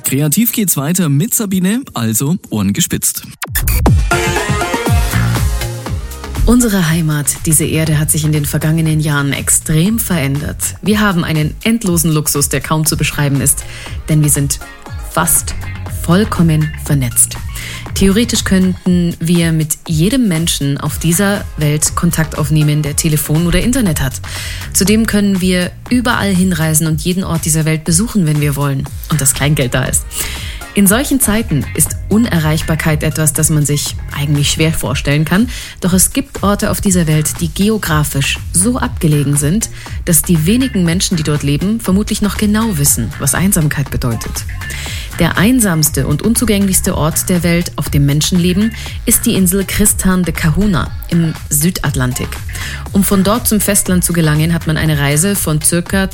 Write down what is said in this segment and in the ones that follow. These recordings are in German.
Kreativ geht's weiter mit Sabine, also Ohren gespitzt. Unsere Heimat, diese Erde, hat sich in den vergangenen Jahren extrem verändert. Wir haben einen endlosen Luxus, der kaum zu beschreiben ist, denn wir sind fast vollkommen vernetzt. Theoretisch könnten wir mit jedem Menschen auf dieser Welt Kontakt aufnehmen, der Telefon oder Internet hat. Zudem können wir überall hinreisen und jeden Ort dieser Welt besuchen, wenn wir wollen und das Kleingeld da ist. In solchen Zeiten ist Unerreichbarkeit etwas, das man sich eigentlich schwer vorstellen kann. Doch es gibt Orte auf dieser Welt, die geografisch so abgelegen sind, dass die wenigen Menschen, die dort leben, vermutlich noch genau wissen, was Einsamkeit bedeutet. Der einsamste und unzugänglichste Ort der Welt, auf dem Menschen leben, ist die Insel Tristan de Cunha im Südatlantik. Um von dort zum Festland zu gelangen, hat man eine Reise von ca.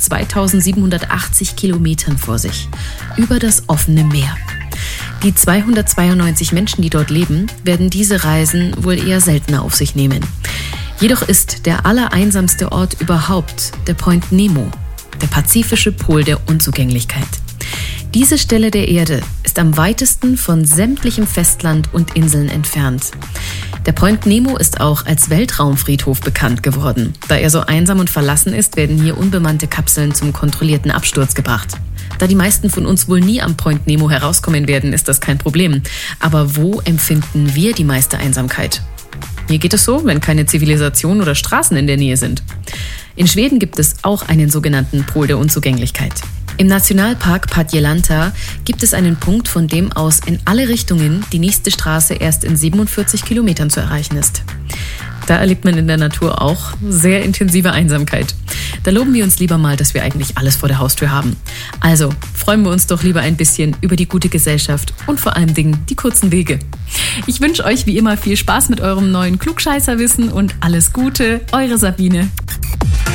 2780 Kilometern vor sich, über das offene Meer. Die 292 Menschen, die dort leben, werden diese Reisen wohl eher seltener auf sich nehmen. Jedoch ist der allereinsamste Ort überhaupt der Point Nemo, der pazifische Pol der Unzugänglichkeit. Diese Stelle der Erde ist am weitesten von sämtlichem Festland und Inseln entfernt. Der Point Nemo ist auch als Weltraumfriedhof bekannt geworden. Da er so einsam und verlassen ist, werden hier unbemannte Kapseln zum kontrollierten Absturz gebracht. Da die meisten von uns wohl nie am Point Nemo herauskommen werden, ist das kein Problem. Aber wo empfinden wir die meiste Einsamkeit? Hier geht es so, wenn keine Zivilisation oder Straßen in der Nähe sind. In Schweden gibt es auch einen sogenannten Pol der Unzugänglichkeit. Im Nationalpark Padjelanta gibt es einen Punkt, von dem aus in alle Richtungen die nächste Straße erst in 47 Kilometern zu erreichen ist. Da erlebt man in der Natur auch sehr intensive Einsamkeit. Da loben wir uns lieber mal, dass wir eigentlich alles vor der Haustür haben. Also freuen wir uns doch lieber ein bisschen über die gute Gesellschaft und vor allen Dingen die kurzen Wege. Ich wünsche euch wie immer viel Spaß mit eurem neuen Klugscheißerwissen und alles Gute, eure Sabine.